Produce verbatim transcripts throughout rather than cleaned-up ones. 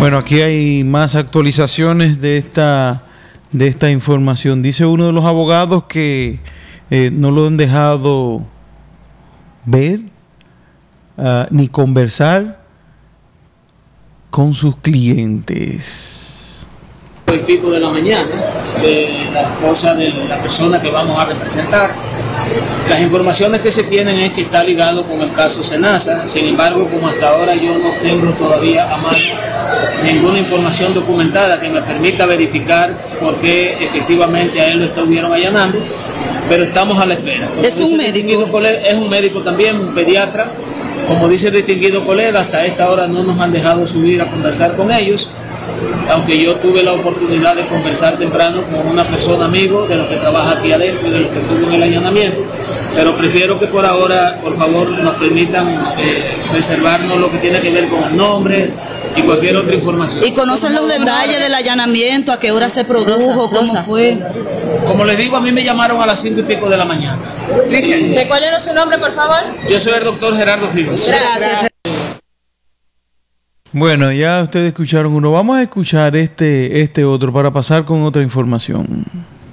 Bueno, aquí hay más actualizaciones de esta, de esta información. Dice uno de los abogados que eh, no lo han dejado ver uh, ni conversar con sus clientes. El pico de la mañana de la esposa de la persona que vamos a representar. Las informaciones que se tienen es que está ligado con el caso Senasa. Sin embargo, como hasta ahora yo no tengo todavía a mano ninguna información documentada que me permita verificar por qué efectivamente a él lo estuvieron allanando, pero estamos a la espera. Como ¿Es un médico? Colega, es un médico también, un pediatra. Como dice el distinguido colega, hasta esta hora no nos han dejado subir a conversar con ellos, aunque yo tuve la oportunidad de conversar temprano con una persona amigo de los que trabaja aquí adentro y de los que estuvo en el allanamiento, pero prefiero que por ahora, por favor, nos permitan eh, reservarnos lo que tiene que ver con el nombre y cualquier otra información. ¿Y conocen los detalles del allanamiento? ¿A qué hora se produjo? ¿Cómo fue? Como les digo, a mí me llamaron a las cinco y pico de la mañana. Recuérdenos su nombre, por favor. Yo soy el doctor Gerardo Rivas. Gracias. Bueno, ya ustedes escucharon uno. Vamos a escuchar este, este otro para pasar con otra información.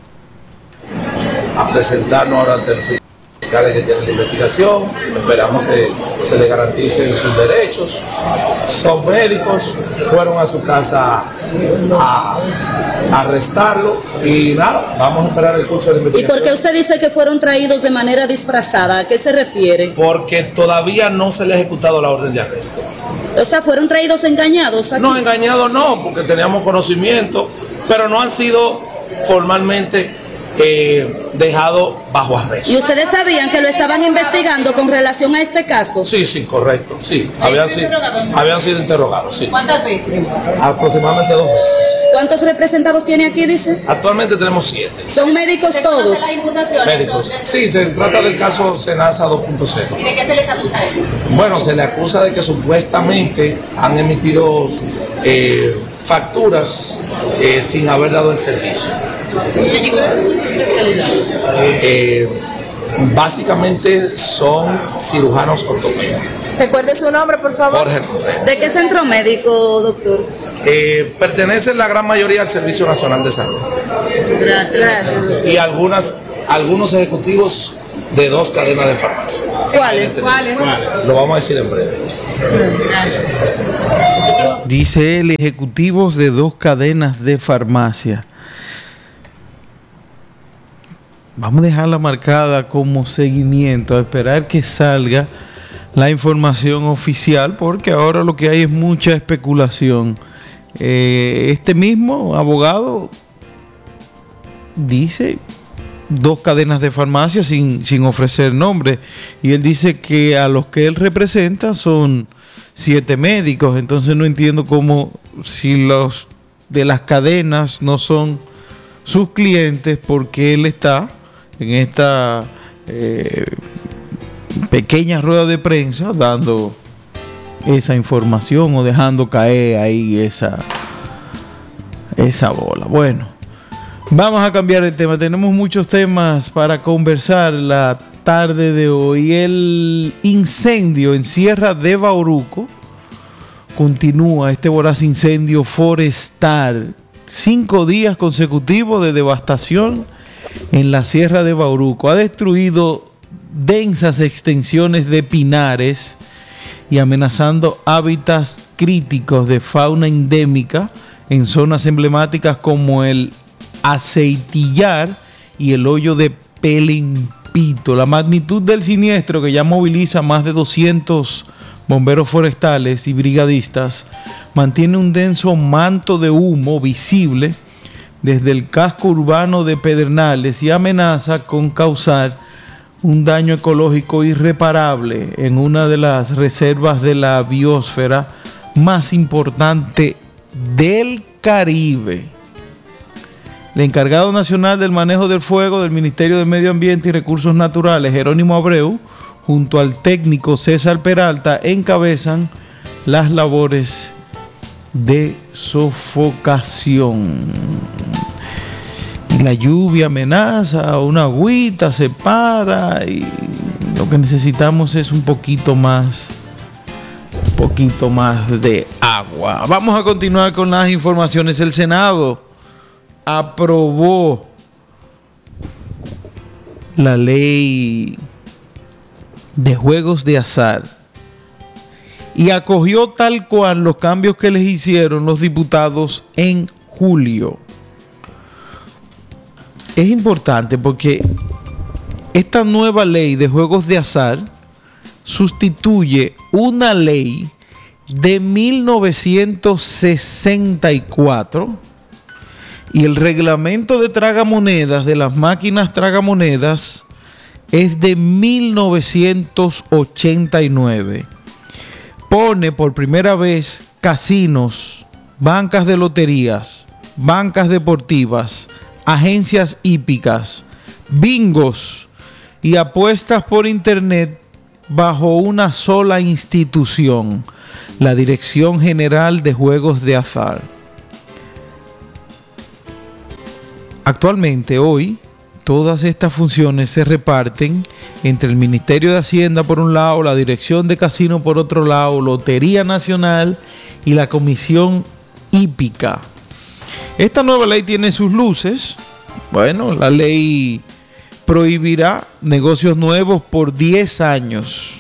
A presentarnos ahora ante los fiscales que tienen la investigación. Esperamos que se les garanticen sus derechos. Son médicos, fueron a su casa a, a arrestarlo y nada, vamos a esperar el curso de la ¿Y investigación. por qué usted dice que fueron traídos de manera disfrazada? ¿A qué se refiere? Porque todavía no se le ha ejecutado la orden de arresto. O sea, fueron traídos engañados aquí. No, engañados no, porque teníamos conocimiento, pero no han sido formalmente eh, dejados bajo arresto. ¿Y ustedes sabían que lo estaban investigando con relación a este caso? Sí, sí, correcto, sí. Habían sido, habían sido interrogados, sí. ¿Cuántas veces? Aproximadamente dos veces. ¿Cuántos representados tiene aquí, dice? Actualmente tenemos siete. ¿Son médicos todos? Médicos. Sí, se trata del caso Senasa dos punto cero. ¿Y de qué se les acusa? Bueno, se le acusa de que supuestamente han emitido eh, facturas eh, sin haber dado el servicio. ¿Y cuáles son sus especialidades? Eh, básicamente son cirujanos ortopédicos. Recuerde su nombre, por favor. Jorge Contreras. ¿De qué centro médico, doctor? Eh, pertenecen la gran mayoría al Servicio Nacional de Salud. Gracias. Gracias. Y algunas, algunos ejecutivos de dos cadenas de farmacia. ¿Cuáles? ¿Cuáles? Lo vamos a decir en breve. Gracias. Dice el ejecutivo de dos cadenas de farmacia. Vamos a dejarla marcada como seguimiento, a esperar que salga la información oficial, porque ahora lo que hay es mucha especulación. Eh, este mismo abogado dice dos cadenas de farmacia sin, sin ofrecer nombre, y él dice que a los que él representa son siete médicos. Entonces no entiendo cómo, si los de las cadenas no son sus clientes, porque él está en esta eh, pequeña rueda de prensa dando esa información o dejando caer ahí esa, esa bola. Bueno, vamos a cambiar el tema. Tenemos muchos temas para conversar la tarde de hoy. El incendio en Sierra de Bauruco continúa, este voraz incendio forestal. Cinco días consecutivos de devastación en la Sierra de Bauruco. Ha destruido densas extensiones de pinares y amenazando hábitats críticos de fauna endémica en zonas emblemáticas como el Aceitillar y el Hoyo de Pelimpito. La magnitud del siniestro, que ya moviliza más de doscientos bomberos forestales y brigadistas, mantiene un denso manto de humo visible desde el casco urbano de Pedernales y amenaza con causar un daño ecológico irreparable en una de las reservas de la biosfera más importante del Caribe. El encargado nacional del manejo del fuego del Ministerio de Medio Ambiente y Recursos Naturales, Jerónimo Abreu, junto al técnico César Peralta, encabezan las labores de sofocación. Y la lluvia amenaza, una agüita se para y lo que necesitamos es un poquito más, un poquito más de agua. Vamos a continuar con las informaciones. El Senado aprobó la ley de juegos de azar y acogió tal cual los cambios que les hicieron los diputados en julio. Es importante porque esta nueva ley de juegos de azar sustituye una ley de mil novecientos sesenta y cuatro y el reglamento de tragamonedas de las máquinas tragamonedas es de mil novecientos ochenta y nueve. Pone por primera vez casinos, bancas de loterías, bancas deportivas, agencias hípicas, bingos y apuestas por internet bajo una sola institución, la Dirección General de Juegos de Azar. Actualmente, hoy, todas estas funciones se reparten entre el Ministerio de Hacienda por un lado, la Dirección de Casino por otro lado, Lotería Nacional y la Comisión Hípica. Esta nueva ley tiene sus luces. Bueno, la ley prohibirá negocios nuevos por diez años.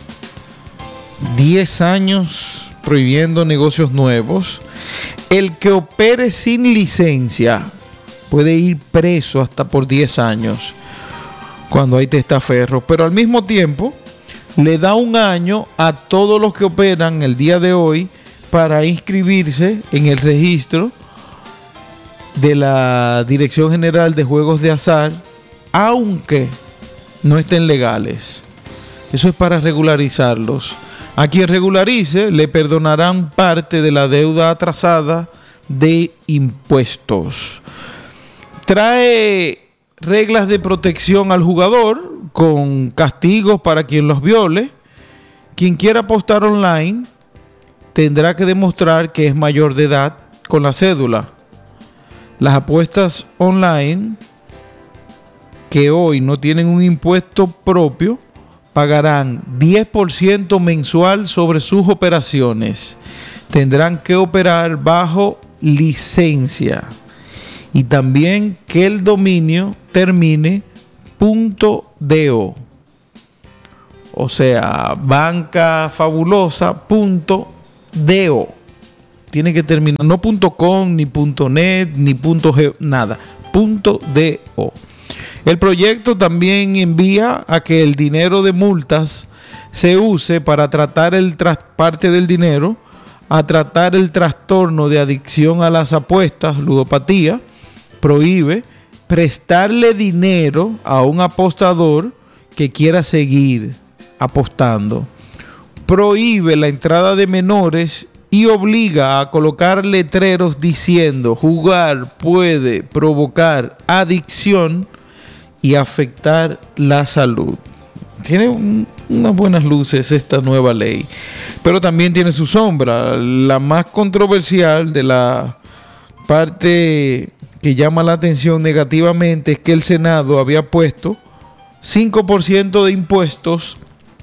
diez años prohibiendo negocios nuevos. El que opere sin licencia puede ir preso hasta por diez años cuando hay testaferros, pero al mismo tiempo le da un año a todos los que operan el día de hoy para inscribirse en el registro de la Dirección General de Juegos de Azar, aunque no estén legales. Eso es para regularizarlos. A quien regularice le perdonarán parte de la deuda atrasada de impuestos. Trae reglas de protección al jugador con castigos para quien los viole. Quien quiera apostar online tendrá que demostrar que es mayor de edad con la cédula. Las apuestas online que hoy no tienen un impuesto propio pagarán diez por ciento mensual sobre sus operaciones. Tendrán que operar bajo licencia. Y también que el dominio termine .do. O sea, bancafabulosa.do. Tiene que terminar, no .com, ni .net, ni .g, nada. .do. El proyecto también envía a que el dinero de multas se use para tratar el tras, parte del dinero, a tratar el trastorno de adicción a las apuestas, ludopatía. Prohíbe prestarle dinero a un apostador que quiera seguir apostando. Prohíbe la entrada de menores y obliga a colocar letreros diciendo jugar puede provocar adicción y afectar la salud. Tiene un, unas buenas luces esta nueva ley, pero también tiene su sombra. La más controversial de la parte que llama la atención negativamente es que el Senado había puesto cinco por ciento de impuestos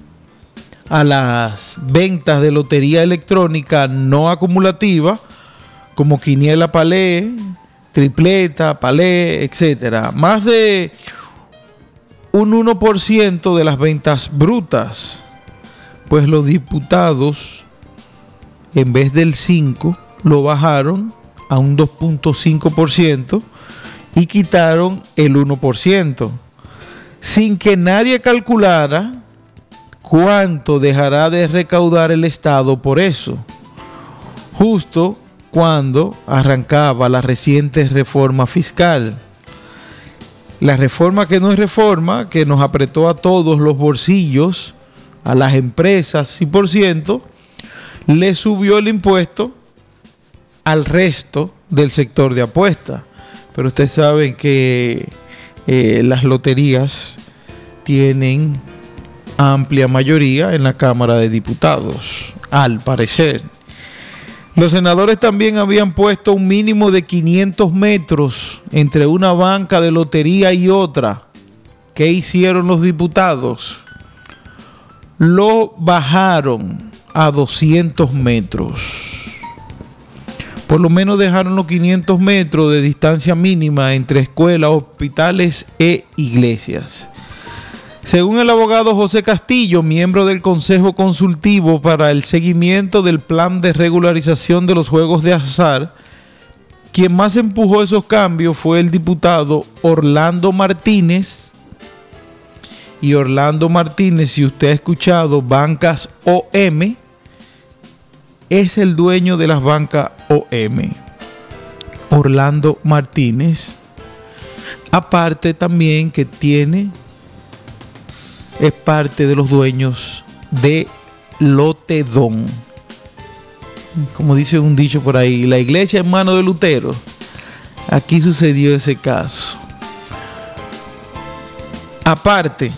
a las ventas de lotería electrónica no acumulativa, como quiniela palé, tripleta, palé, etcétera. Más de un uno por ciento de las ventas brutas. Pues los diputados, en vez del cinco, lo bajaron a un dos punto cinco por ciento y quitaron el uno por ciento, sin que nadie calculara cuánto dejará de recaudar el Estado por eso, justo cuando arrancaba la reciente reforma fiscal. La reforma que no es reforma, que nos apretó a todos los bolsillos, a las empresas, cien por ciento, le subió el impuesto al resto del sector de apuestas. Pero ustedes saben que eh, las loterías tienen amplia mayoría en la Cámara de Diputados, al parecer. Los senadores también habían puesto un mínimo de quinientos metros entre una banca de lotería y otra. ¿Qué hicieron los diputados? Lo bajaron a doscientos metros. Por lo menos dejaron los quinientos metros de distancia mínima entre escuelas, hospitales e iglesias. Según el abogado José Castillo, miembro del Consejo Consultivo para el seguimiento del plan de regularización de los juegos de azar, quien más empujó esos cambios fue el diputado Orlando Martínez. Y Orlando Martínez, si usted ha escuchado Bancas O M, es el dueño de las bancas O M. Orlando Martínez. Aparte también que tiene, es parte de los dueños de Lotedón. Como dice un dicho por ahí, la iglesia en manos de Lutero. Aquí sucedió ese caso. Aparte,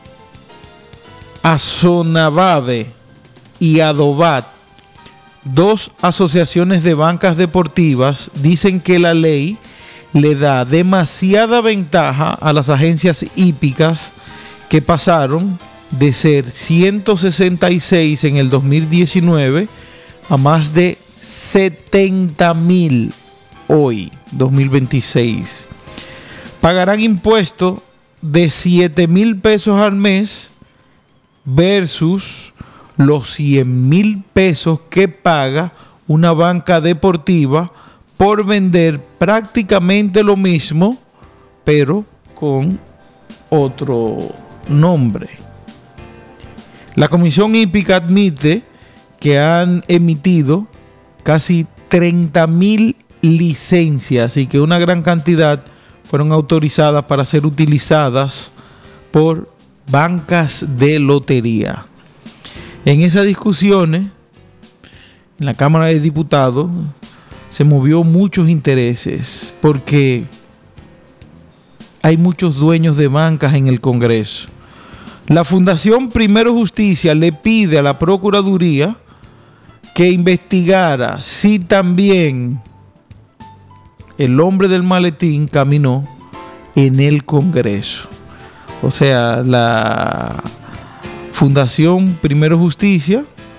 Azonavade y Adobat, dos asociaciones de bancas deportivas, dicen que la ley le da demasiada ventaja a las agencias hípicas que pasaron de ser ciento sesenta y seis en el dos mil diecinueve a más de setenta mil hoy, dos mil veintiséis. Pagarán impuestos de siete mil pesos al mes versus los cien mil pesos que paga una banca deportiva por vender prácticamente lo mismo, pero con otro nombre. La Comisión Hípica admite que han emitido casi treinta mil licencias y que una gran cantidad fueron autorizadas para ser utilizadas por bancas de lotería. En esas discusiones, en la Cámara de Diputados, se movió muchos intereses porque hay muchos dueños de bancas en el Congreso. La Fundación Primero Justicia le pide a la Procuraduría que investigara si también el hombre del maletín caminó en el Congreso. O sea, la Fundación Primero Justicia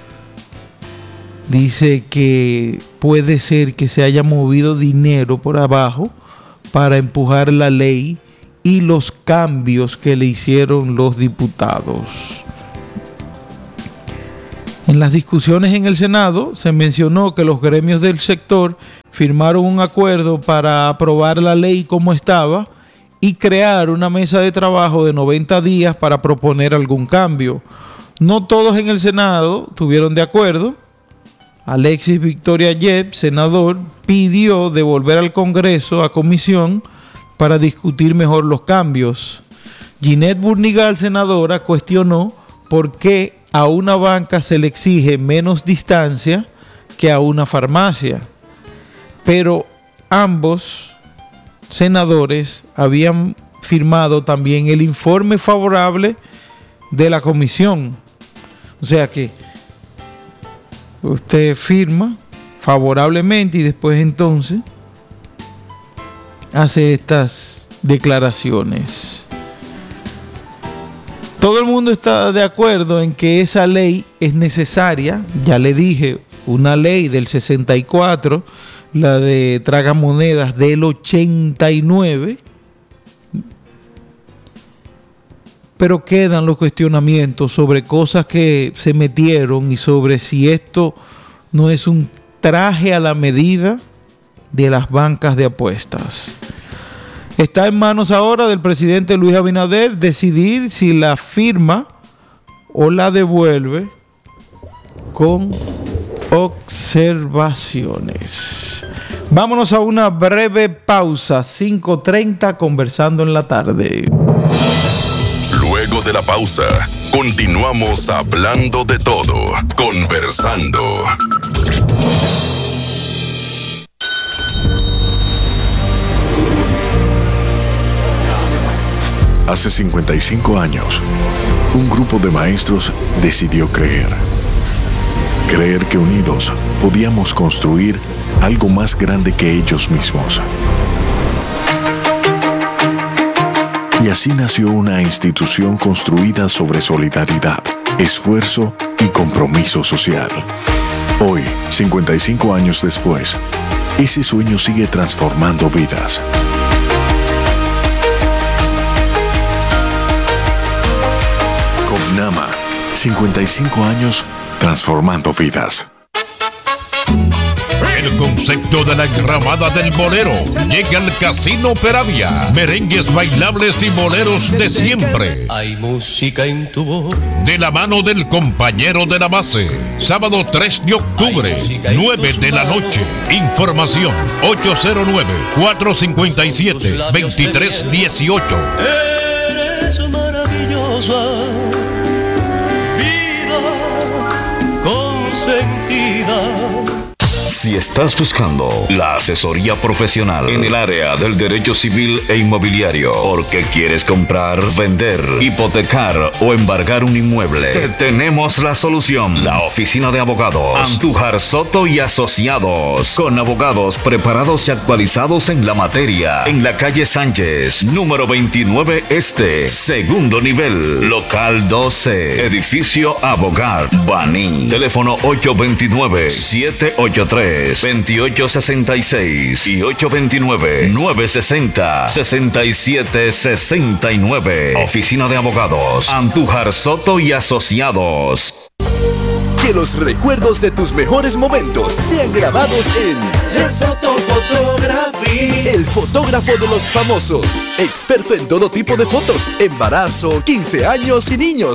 dice que puede ser que se haya movido dinero por abajo para empujar la ley y los cambios que le hicieron los diputados. En las discusiones en el Senado se mencionó que los gremios del sector firmaron un acuerdo para aprobar la ley como estaba y crear una mesa de trabajo de noventa días para proponer algún cambio. No todos en el Senado estuvieron de acuerdo. Alexis Victoria Yep, senador, pidió devolver al Congreso a comisión para discutir mejor los cambios. Ginette Burnigal, senadora, cuestionó por qué a una banca se le exige menos distancia que a una farmacia. Pero ambos senadores habían firmado también el informe favorable de la comisión. O sea que usted firma favorablemente y después entonces hace estas declaraciones. Todo el mundo está de acuerdo en que esa ley es necesaria. Ya le dije, una ley del sesenta y cuatro, la de tragamonedas del ochenta y nueve. Pero quedan los cuestionamientos sobre cosas que se metieron y sobre si esto no es un traje a la medida de las bancas de apuestas. Está en manos ahora del presidente Luis Abinader decidir si la firma o la devuelve con observaciones. Vámonos a una breve pausa, cinco treinta, conversando en la tarde. Luego de la pausa, continuamos hablando de todo, conversando. Hace cincuenta y cinco años, un grupo de maestros decidió creer. Creer que unidos podíamos construir algo más grande que ellos mismos. Y así nació una institución construida sobre solidaridad, esfuerzo y compromiso social. Hoy, cincuenta y cinco años después, ese sueño sigue transformando vidas. Copnama, cincuenta y cinco años transformando vidas. El concepto de la enramada del bolero llega al Casino Peravia. Merengues bailables y boleros de siempre. Hay música en tu voz. De la mano del compañero de la base. Sábado tres de octubre, nueve de la noche. Información ocho cero nueve, cuatro cinco siete, dos tres uno ocho. Eres maravillosa, vida consentida. Si estás buscando la asesoría profesional en el área del derecho civil e inmobiliario, porque quieres comprar, vender, hipotecar o embargar un inmueble, te tenemos la solución. La oficina de abogados Andújar Soto y Asociados, con abogados preparados y actualizados en la materia, en la calle Sánchez, número veintinueve Este, segundo nivel, local doce, edificio Abogad, Baní. Teléfono ocho dos nueve, siete ocho tres, dos ocho seis seis y ocho dos nueve, nueve seis cero, seis siete seis nueve. Oficina de Abogados Andújar Soto y Asociados. Que los recuerdos de tus mejores momentos sean grabados en Soto Photography, el fotógrafo de los famosos, experto en todo tipo de fotos, embarazo, quince años y niños,